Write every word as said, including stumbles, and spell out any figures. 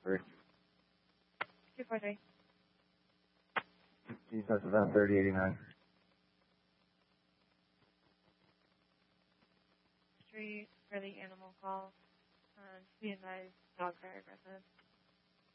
three. two four three. G S about thirty eighty-nine. Street for the animal call. Um, to be advised, dogs are aggressive.